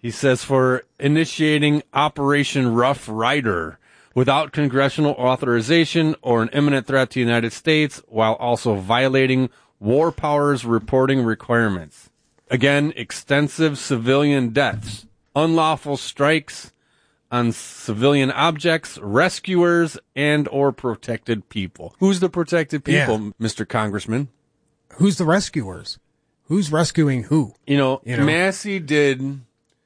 He says for initiating Operation Rough Rider without congressional authorization or an imminent threat to the United States, while also violating war powers reporting requirements. Again, extensive civilian deaths, unlawful strikes on civilian objects, rescuers, and or protected people. Who's the protected people, Mr. Congressman? Who's the rescuers? Who's rescuing who? You know, Massey did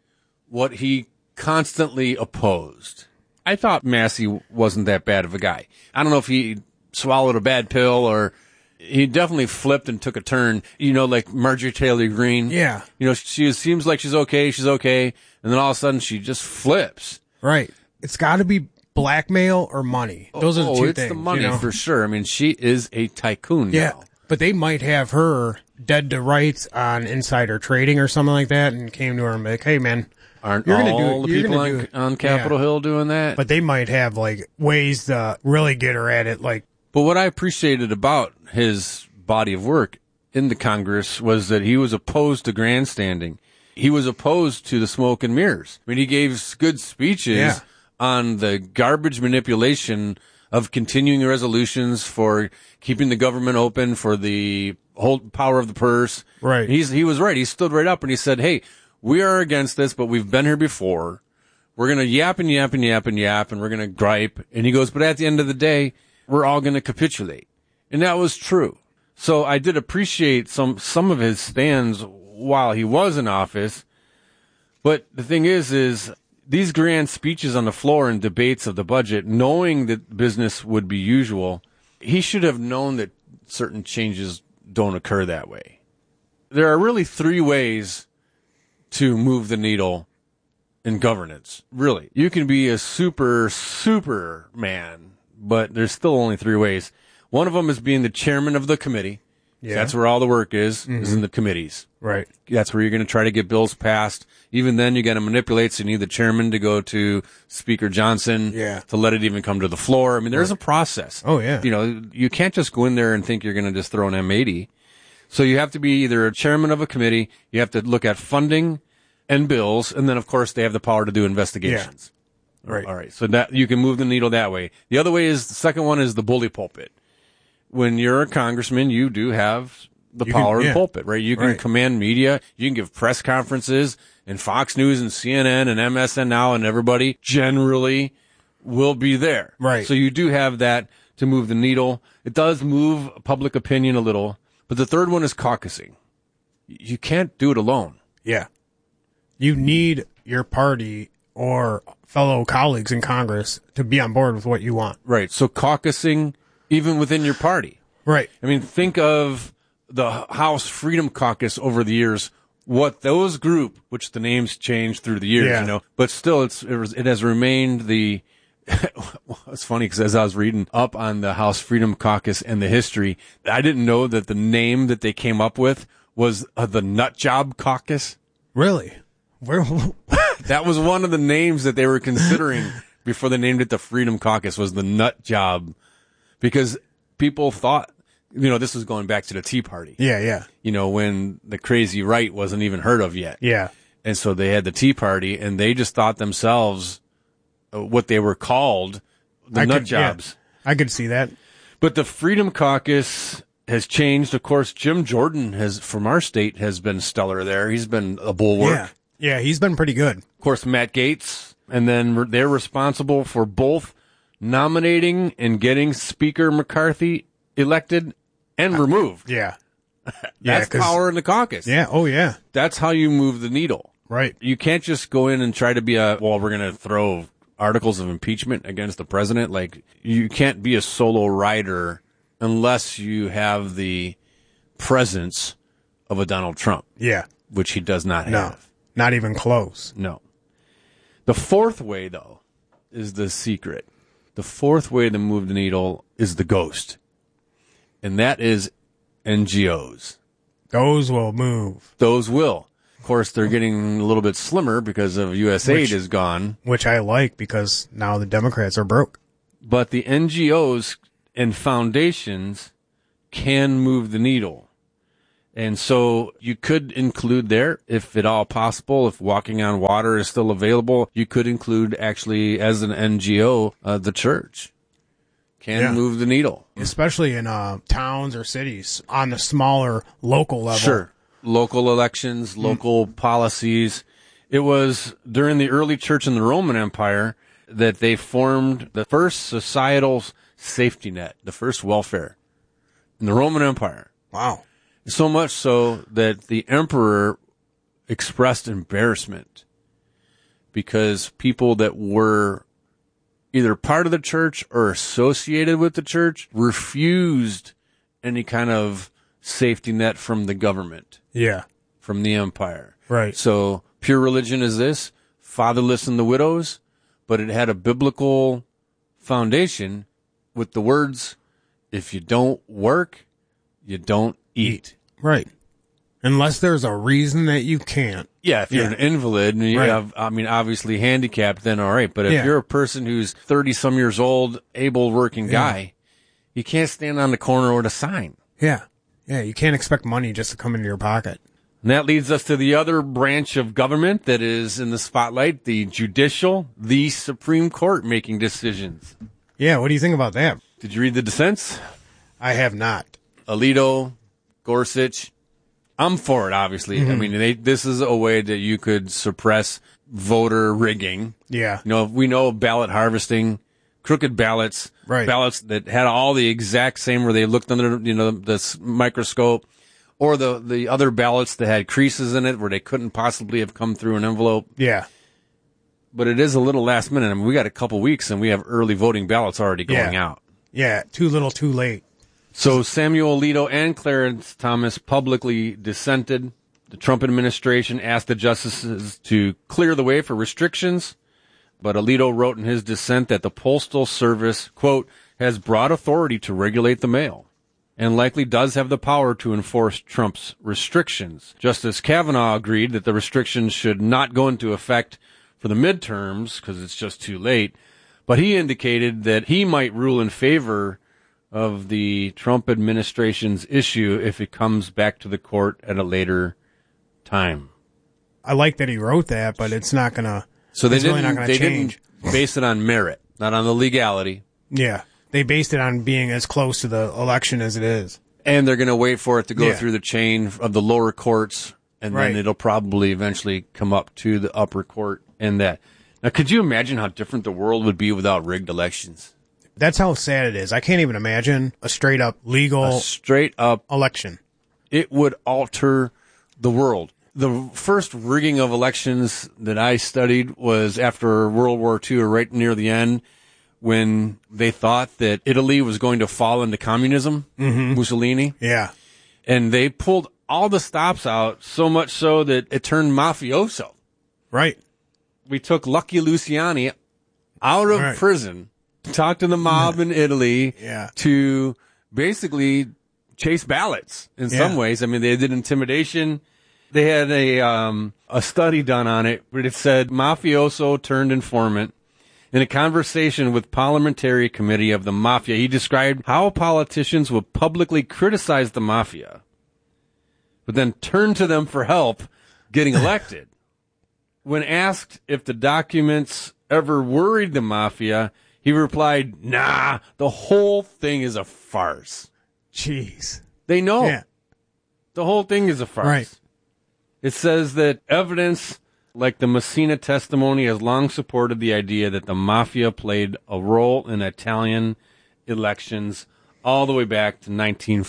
what he constantly opposed. I thought Massey wasn't that bad of a guy. I don't know if he swallowed a bad pill or he definitely flipped and took a turn, like Marjorie Taylor Greene. Yeah. She seems like she's okay. And then all of a sudden she just flips. Right. It's got to be blackmail or money. Those are the two things. It's the money for sure. I mean, she is a tycoon now. But they might have her dead to rights on insider trading or something like that and came to her and be like, hey, man. Aren't all the people on Capitol Hill doing that? But they might have, ways to really get her at it, But what I appreciated about his body of work in the Congress was that he was opposed to grandstanding. He was opposed to the smoke and mirrors. I mean, he gave good speeches on the garbage manipulation of continuing resolutions for keeping the government open, for the whole power of the purse. Right. He was right. He stood right up and he said, hey, we are against this, but we've been here before. We're going to yap and yap and yap and yap, and we're going to gripe. And he goes, but at the end of the day, we're all going to capitulate. And that was true. So I did appreciate some of his stands while he was in office. But the thing is these grand speeches on the floor and debates of the budget, knowing that business would be usual, he should have known that certain changes don't occur that way. There are really three ways to move the needle in governance. Really. You can be a super man, but there's still only three ways. One of them is being the chairman of the committee. Yeah. That's where all the work is in the committees. Right. That's where you're going to try to get bills passed. Even then, you got to manipulate, so you need the chairman to go to Speaker Johnson to let it even come to the floor. I mean, there's a process. Oh, yeah. You can't just go in there and think you're going to just throw an M80. So you have to be either a chairman of a committee, you have to look at funding and bills, and then, of course, they have the power to do investigations. Yeah. Right. All right. So that you can move the needle that way. The other way is, the second one is the bully pulpit. When you're a congressman, you do have the power of the pulpit, right? You can command media. You can give press conferences, and Fox News and CNN and MSN Now and everybody generally will be there. Right. So you do have that to move the needle. It does move public opinion a little. But the third one is caucusing. You can't do it alone. Yeah. You need your party or fellow colleagues in Congress to be on board with what you want. Right. So caucusing even within your party. Right. I mean, think of the House Freedom Caucus over the years, what those group, which the names changed through the years, but still it has remained the, it's funny because as I was reading up on the House Freedom Caucus and the history, I didn't know that the name that they came up with was the Nut Job Caucus. Really? That was one of the names that they were considering before they named it the Freedom Caucus, was the Nut Job, because people thought, this was going back to the Tea Party. Yeah. When the crazy right wasn't even heard of yet. Yeah. And so they had the Tea Party, and they just thought themselves what they were called, the nut jobs. Yeah, I could see that. But the Freedom Caucus has changed. Of course, Jim Jordan from our state has been stellar there. He's been a bulwark. Yeah, he's been pretty good. Of course, Matt Gaetz, and then they're responsible for both nominating and getting Speaker McCarthy elected and removed. Yeah. That's power in the caucus. Yeah, oh yeah. That's how you move the needle. Right. You can't just go in and try to be we're going to throw articles of impeachment against the president. Like, you can't be a solo rider unless you have the presence of a Donald Trump. Yeah. Which he does not have. No, not even close. No. The fourth way, though, is the secret. The fourth way to move the needle is the ghost. And that is NGOs. Those will move. Those will. Of course, they're getting a little bit slimmer because of USAID is gone. Which I like, because now the Democrats are broke. But the NGOs and foundations can move the needle. And so you could include there, if at all possible, if walking on water is still available, you could include actually as an NGO, the church can move the needle. Especially in towns or cities on the smaller local level. Sure. Local elections, local policies. It was during the early church in the Roman Empire that they formed the first societal safety net, the first welfare in the Roman Empire. Wow. So much so that the emperor expressed embarrassment because people that were either part of the church or associated with the church refused any kind of safety net from the government, Yeah. from the empire. Right. So pure religion is this, fatherless and the widows, but it had a biblical foundation with the words, if you don't work, you don't eat. Right. Unless there's a reason that you can't. Yeah, if you're an invalid and you Right. have, obviously handicapped, then all right. But if you're a person who's 30-some years old, able-working guy, you can't stand on the corner with a sign. Yeah. Yeah, you can't expect money just to come into your pocket. And that leads us to the other branch of government that is in the spotlight, the judicial, the Supreme Court making decisions. Yeah, what do you think about that? Did you read the dissents? I have not. Alito, Gorsuch. I'm for it, obviously. I mean, this is a way that you could suppress voter rigging. Yeah. You know, we know ballot harvesting, crooked ballots, Right. ballots that had all the exact same where they looked under, the microscope, or the other ballots that had creases in it where they couldn't possibly have come through an envelope. Yeah. But it is a little last minute. I mean, we got a couple weeks and we have early voting ballots already going out. Yeah, too little, too late. So Samuel Alito and Clarence Thomas publicly dissented. The Trump administration asked the justices to clear the way for restrictions, but Alito wrote in his dissent that the Postal Service, quote, has broad authority to regulate the mail and likely does have the power to enforce Trump's restrictions. Justice Kavanaugh agreed that the restrictions should not go into effect for the midterms because it's just too late, but he indicated that he might rule in favor of the Trump administration's issue if it comes back to the court at a later time. I like that he wrote that, but it's not gonna. So they it's really not gonna change. didn't base it on merit, not on the legality. Yeah, they based it on being as close to the election as it is. And they're going to wait for it to go Yeah. through the chain of the lower courts, and Right. then it'll probably eventually come up to the upper court and that. Now, could you imagine how different the world would be without rigged elections? That's how sad it is. I can't even imagine a straight up legal Straight up, election. it would alter the world. The first rigging of elections that I studied was after World War II, or right near the end, when they thought that Italy was going to fall into communism, Mussolini, Yeah. and they pulled all the stops out, so much so that it turned mafioso. Right. We took Lucky Luciani out of Right. prison, talked to the mob in Italy Yeah. to basically chase ballots in some Yeah. ways. I mean, they did intimidation. They had a study done on it where it said mafioso turned informant. In a conversation with parliamentary committee of the mafia, he described how politicians would publicly criticize the mafia, but then turn to them for help getting elected. When asked if the documents ever worried the mafia, he replied, nah, the whole thing is a farce. Jeez. They know. Yeah. The whole thing is a farce. Right. It says that evidence like the Messina testimony has long supported the idea that the mafia played a role in Italian elections all the way back to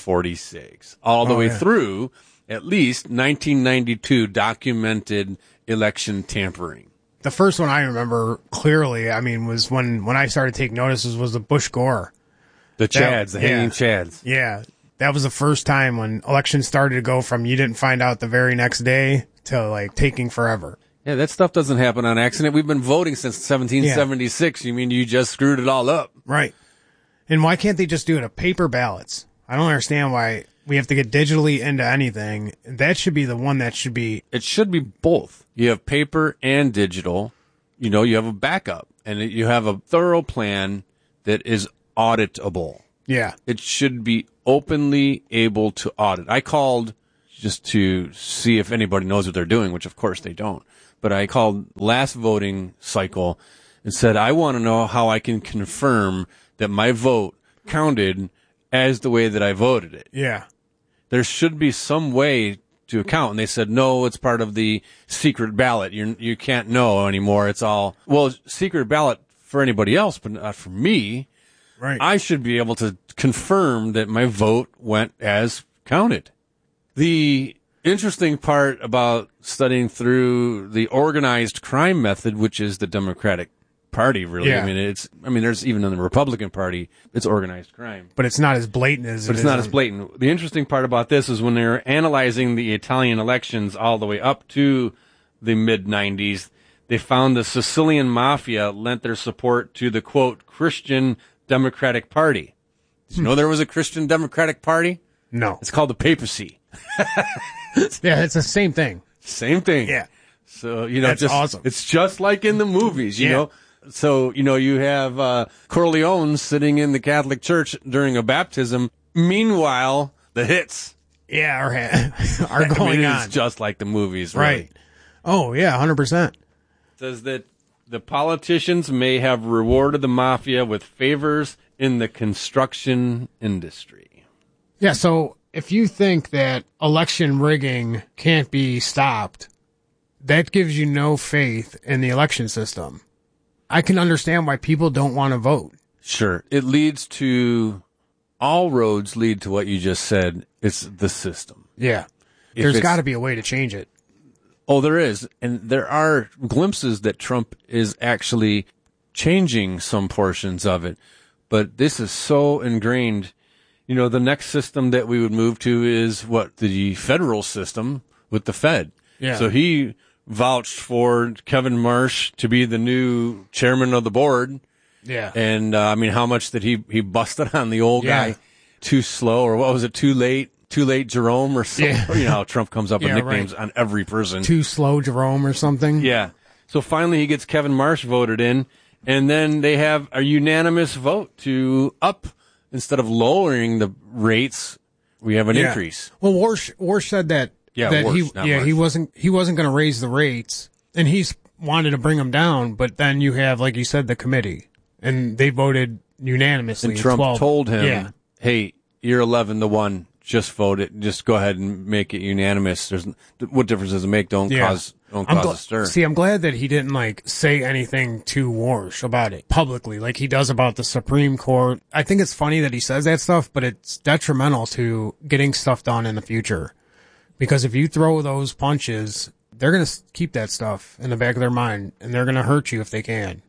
1946, all the way through at least 1992 documented election tampering. The first one I remember clearly, I mean, was when I started taking notices was the Bush Gore. The Chads, the hanging Chads. Yeah. That was the first time when elections started to go from you didn't find out the very next day to like taking forever. Yeah, that stuff doesn't happen on accident. We've been voting since 1776. You mean you just screwed it all up? Right. And why can't they just do it a paper ballots? I don't understand why we have to get digitally into anything. That should be the one that should be. It should be both. You have paper and digital. You know, you have a backup and you have a thorough plan that is auditable. Yeah. It should be openly able to audit. I called just to see if anybody knows what they're doing, which of course they don't. But I called last voting cycle and said, I want to know how I can confirm that my vote counted as the way that I voted it. Yeah. There should be some way to account. And they said, no, it's part of the secret ballot. You can't know anymore. It's all, well, secret ballot for anybody else, but not for me. Right. I should be able to confirm that my vote went as counted. The interesting part about studying through the organized crime method, which is the Democratic Party, really. Yeah. There's even in the Republican Party, it's organized crime. But it's not as blatant as But it's not as blatant. The interesting part about this is when they're analyzing the Italian elections all the way up to the mid-90s, they found the Sicilian mafia lent their support to the, quote, Christian Democratic Party. Did you know there was a Christian Democratic Party? No. It's called the papacy. Yeah, it's the same thing. Same thing. Yeah. So, That's awesome. It's just like in the movies, you know. So, you have Corleone sitting in the Catholic Church during a baptism. Meanwhile, the hits are going on. It's just like the movies, really. Right. Oh, yeah, 100%. Says that the politicians may have rewarded the mafia with favors in the construction industry. Yeah, so if you think that election rigging can't be stopped, that gives you no faith in the election system. I can understand why people don't want to vote. Sure. It leads to, all roads lead to what you just said. It's the system. Yeah. There's got to be a way to change it. Oh, there is. And there are glimpses that Trump is actually changing some portions of it. But this is so ingrained. The next system that we would move to is the federal system with the Fed. Yeah. So he vouched for Kevin Marsh to be the new chairman of the board. Yeah. And, how much did he busted on the old guy? Too slow, or what was it? Too late Jerome or something. Yeah. You know how Trump comes up with nicknames right. on every person. Too slow Jerome or something. Yeah. So finally he gets Kevin Marsh voted in, and then they have a unanimous vote to up, instead of lowering the rates, we have an increase. Well, Warsh said that. Yeah, that Warsh, he wasn't going to raise the rates, and he's wanted to bring them down. But then you have, like you said, the committee, and they voted unanimously. And Trump 12. told him, "Hey, you're 11-1. Just vote it. Just go ahead and make it unanimous. What difference does it make? Don't cause a stir." See, I'm glad that he didn't say anything to Warsh about it publicly, like he does about the Supreme Court. I think it's funny that he says that stuff, but it's detrimental to getting stuff done in the future. Because if you throw those punches, they're going to keep that stuff in the back of their mind, and they're going to hurt you if they can.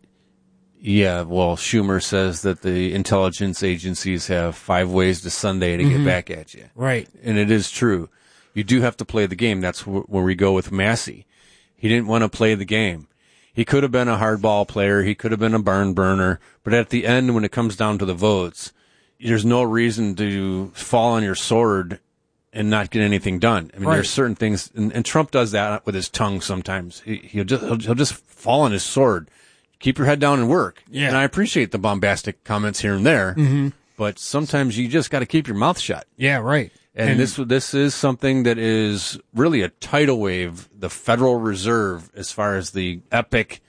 Yeah, well, Schumer says that the intelligence agencies have 5 ways to Sunday to get back at you. Right. And it is true. You do have to play the game. That's where we go with Massey. He didn't want to play the game. He could have been a hardball player. He could have been a barn burner. But at the end, when it comes down to the votes, there's no reason to fall on your sword and not get anything done. There's certain things, and Trump does that with his tongue sometimes. He'll just fall on his sword. Keep your head down and work. Yeah. And I appreciate the bombastic comments here and there, but sometimes you just got to keep your mouth shut. Yeah, right. And this is something that is really a tidal wave, the Federal Reserve, as far as the epic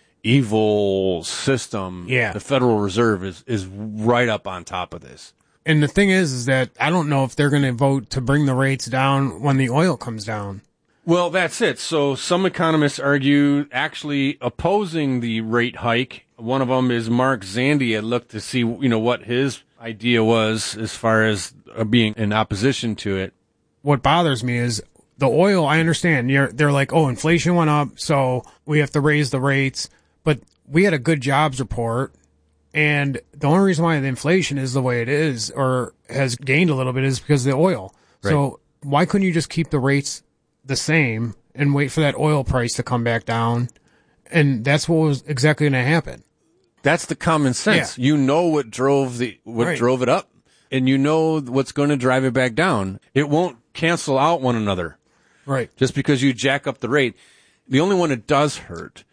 evil system. Yeah. The Federal Reserve is right up on top of this. And the thing is that I don't know if they're going to vote to bring the rates down when the oil comes down. Well, that's it. So some economists argue actually opposing the rate hike. One of them is Mark Zandi. I looked to see, what his idea was as far as being in opposition to it. What bothers me is the oil. I understand they're like, oh, inflation went up, so we have to raise the rates. But we had a good jobs report. And the only reason why the inflation is the way it is or has gained a little bit is because of the oil. Right. So why couldn't you just keep the rates the same and wait for that oil price to come back down? And that's what was exactly going to happen. That's the common sense. Yeah. You know what drove drove it up, and you know what's going to drive it back down. It won't cancel out one another. Right. Just because you jack up the rate. The only one it does hurt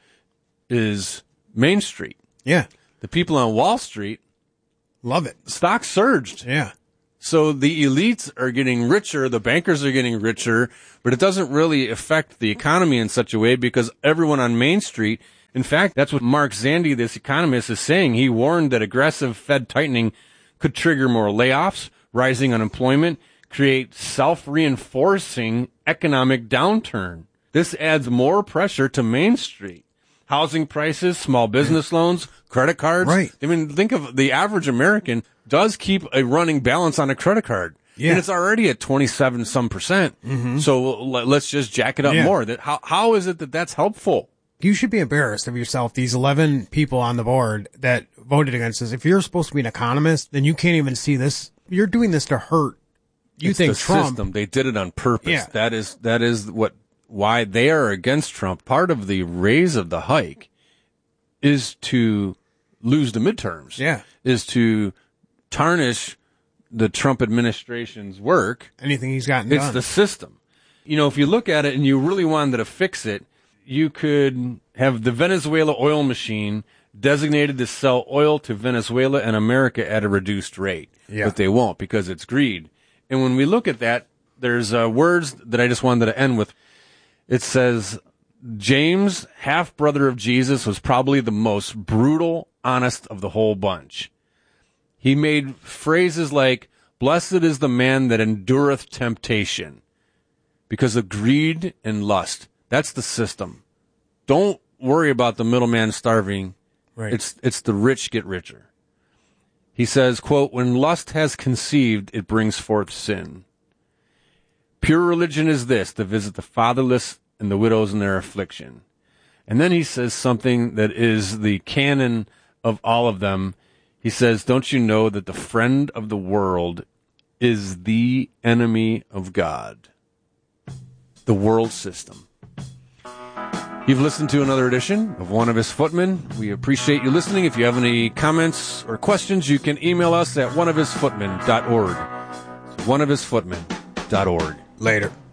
is Main Street. Yeah. The people on Wall Street love it. Stock surged. Yeah. So the elites are getting richer, the bankers are getting richer, but it doesn't really affect the economy in such a way because everyone on Main Street, in fact, that's what Mark Zandi, this economist, is saying. He warned that aggressive Fed tightening could trigger more layoffs, rising unemployment, create self-reinforcing economic downturn. This adds more pressure to Main Street. Housing prices, small business loans, credit cards. Right. I mean, think of the average American does keep a running balance on a credit card. Yeah. And it's already at 27% Mm-hmm. So let's just jack it up more. How is it that that's helpful? You should be embarrassed of yourself, these 11 people on the board that voted against this. If you're supposed to be an economist, then you can't even see this. You're doing this to hurt. You It's think the Trump. system. They did it on purpose. Yeah. That is why they are against Trump. Part of the raise of the hike is to lose the midterms. Yeah. Is to tarnish the Trump administration's work. Anything he's gotten It's done. the system. You know, if you look at it and you really wanted to fix it, you could have the Venezuela oil machine designated to sell oil to Venezuela and America at a reduced rate. Yeah. But they won't because it's greed. And when we look at that, there's words that I just wanted to end with. It says, James, half-brother of Jesus, was probably the most brutal, honest of the whole bunch. He made phrases like, blessed is the man that endureth temptation, because of greed and lust. That's the system. Don't worry about the middleman starving. Right. It's the rich get richer. He says, quote, when lust has conceived, it brings forth sin. Pure religion is this, to visit the fatherless and the widows in their affliction. And then he says something that is the canon of all of them. He says, don't you know that the friend of the world is the enemy of God? The world system. You've listened to another edition of One of His Footmen. We appreciate you listening. If you have any comments or questions, you can email us at oneofhisfootmen.org. oneofhisfootmen.org. Later.